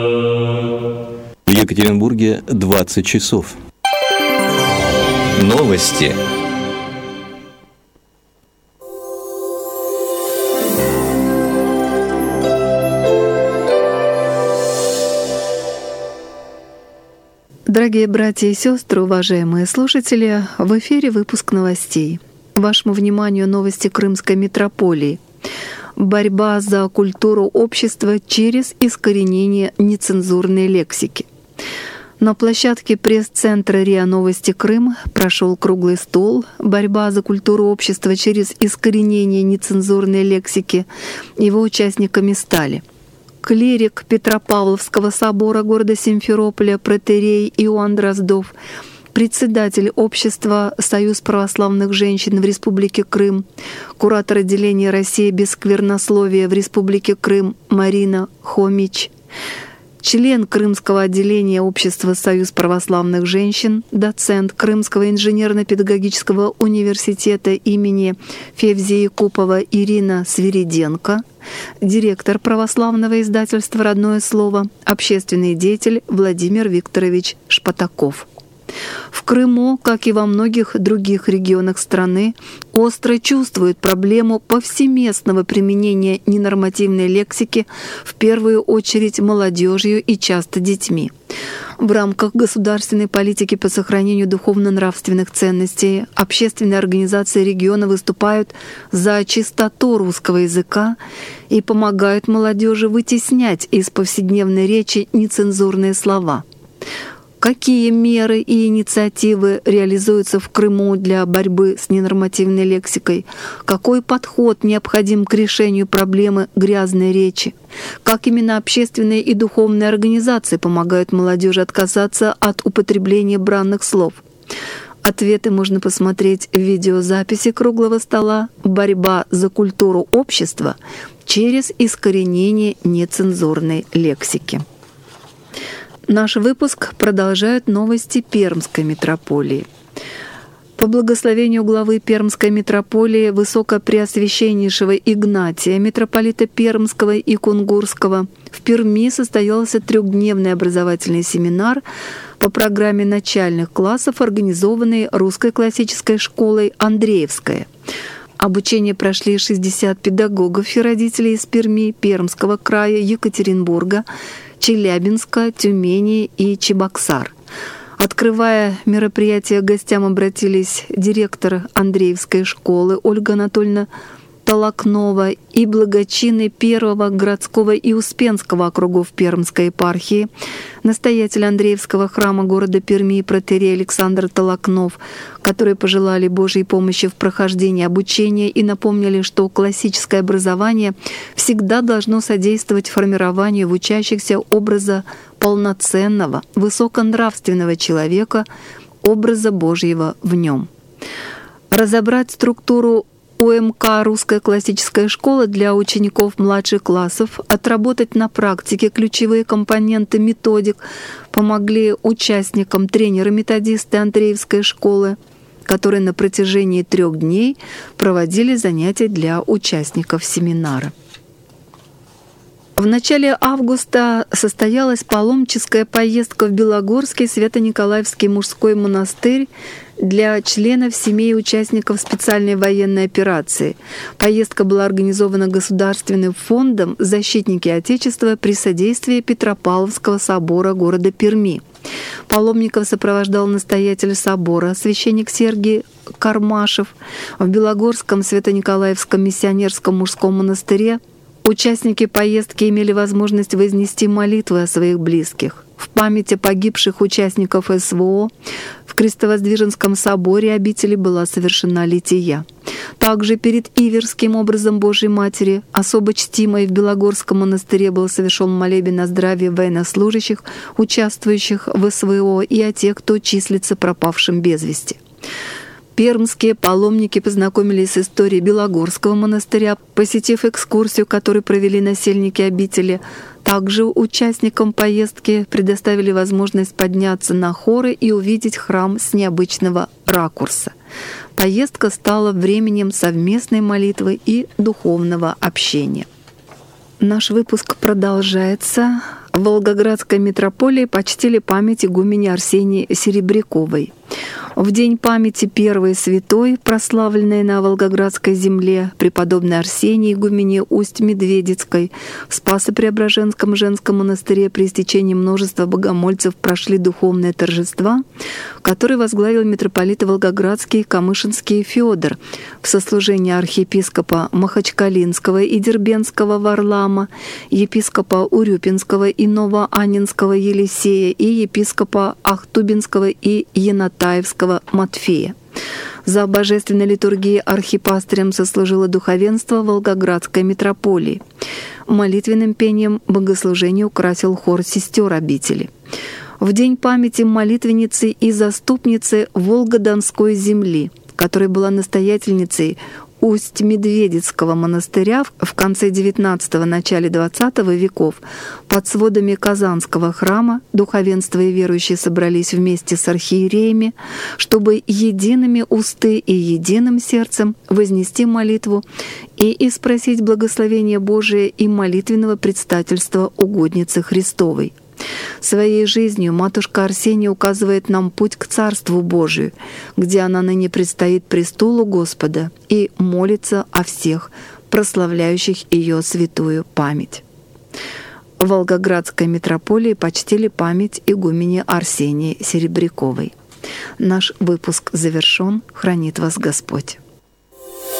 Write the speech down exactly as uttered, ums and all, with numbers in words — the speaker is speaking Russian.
В Екатеринбурге двадцать часов. Новости. Дорогие братья и сестры, уважаемые слушатели, в эфире выпуск новостей. Вашему вниманию новости Крымской митрополии. Борьба за культуру общества через искоренение нецензурной лексики. На площадке пресс-центра РИА Новости Крым прошел круглый стол «Борьба за культуру общества через искоренение нецензурной лексики». Его участниками стали клирик Петропавловского собора города Симферополя протоиерей Иоанн Дроздов, председатель общества «Союз православных женщин» в Республике Крым, куратор отделения «Россия без сквернословия» в Республике Крым Марина Хомич, член Крымского отделения общества «Союз православных женщин», доцент Крымского инженерно-педагогического университета имени Февзии Купова Ирина Свириденко, директор православного издательства «Родное слово», общественный деятель Владимир Викторович Шпатаков. В Крыму, как и во многих других регионах страны, остро чувствуют проблему повсеместного применения ненормативной лексики, в первую очередь молодежью и часто детьми. В рамках государственной политики по сохранению духовно-нравственных ценностей общественные организации региона выступают за чистоту русского языка и помогают молодежи вытеснять из повседневной речи нецензурные слова. Какие меры и инициативы реализуются в Крыму для борьбы с ненормативной лексикой? Какой подход необходим к решению проблемы грязной речи? Как именно общественные и духовные организации помогают молодежи отказаться от употребления бранных слов? Ответы можно посмотреть в видеозаписи круглого стола «Борьба за культуру общества через искоренение нецензурной лексики». Наш выпуск продолжают новости Пермской митрополии. По благословению главы Пермской митрополии Высокопреосвященнейшего Игнатия, митрополита Пермского и Кунгурского, в Перми состоялся трехдневный образовательный семинар по программе начальных классов, организованный Русской классической школой «Андреевская». Обучение прошли шестьдесят педагогов и родителей из Перми, Пермского края, Екатеринбурга, Челябинска, Тюмени и Чебоксар. Открывая мероприятие, к гостям обратились директор Андреевской школы Ольга Анатольевна Толокнова и благочинный первого городского и Успенского округов Пермской епархии, настоятель Андреевского храма города Перми протоиерей Александр Толокнов, которые пожелали Божьей помощи в прохождении обучения и напомнили, что классическое образование всегда должно содействовать формированию в учащихся образа полноценного, высоконравственного человека, образа Божьего в нем. Разобрать структуру УМК «Русская классическая школа» для учеников младших классов, отработать на практике ключевые компоненты методик помогли участникам тренеры-методисты Андреевской школы, которые на протяжении трех дней проводили занятия для участников семинара. В начале августа состоялась паломническая поездка в Белогорский Свято-Николаевский мужской монастырь для членов семей участников специальной военной операции. Поездка была организована Государственным фондом «Защитники Отечества» при содействии Петропавловского собора города Перми. Паломников сопровождал настоятель собора, священник Сергий Кармашев. В Белогорском Свято-Николаевском миссионерском мужском монастыре участники поездки имели возможность вознести молитвы о своих близких. В память о погибших участников СВО в Крестовоздвиженском соборе обители была совершена лития. Также перед Иверским образом Божьей Матери, особо чтимой в Белогорском монастыре, был совершен молебен о здравии военнослужащих, участвующих в СВО, и о тех, кто числится пропавшим без вести. Пермские паломники познакомились с историей Белогорского монастыря, посетив экскурсию, которую провели насельники обители. Также участникам поездки предоставили возможность подняться на хоры и увидеть храм с необычного ракурса. Поездка стала временем совместной молитвы и духовного общения. Наш выпуск продолжается. В Волгоградской митрополии почтили память игумени Арсении Серебряковой. В день памяти первой святой, прославленной на Волгоградской земле, преподобной Арсении игумени Усть-Медведицкой, в Спасо-Преображенском женском монастыре при истечении множества богомольцев прошли духовные торжества, которые возглавил митрополит Волгоградский и Камышинский Феодор в сослужении архиепископа Махачкалинского и Дербенского Варлаама, епископа Урюпинского и Новоаннинского Елисея и епископа Ахтубинского и Янатаевского Матфея. За божественной литургией архипастырем сослужило духовенство Волгоградской митрополии. Молитвенным пением богослужение украсил хор сестер обители. В день памяти молитвенницы и заступницы Волгодонской земли, которая была настоятельницей Усть-Медведицкого монастыря в конце девятнадцатого — начале двадцатого веков, под сводами Казанского храма духовенство и верующие собрались вместе с архиереями, чтобы едиными усты и единым сердцем вознести молитву и испросить благословения Божие и молитвенного предстательства угодницы Христовой. Своей жизнью матушка Арсения указывает нам путь к Царству Божию, где она ныне предстоит престолу Господа и молится о всех, прославляющих ее святую память. В Волгоградской митрополии почтили память игумени Арсении Серебряковой. Наш выпуск завершен. Хранит вас Господь.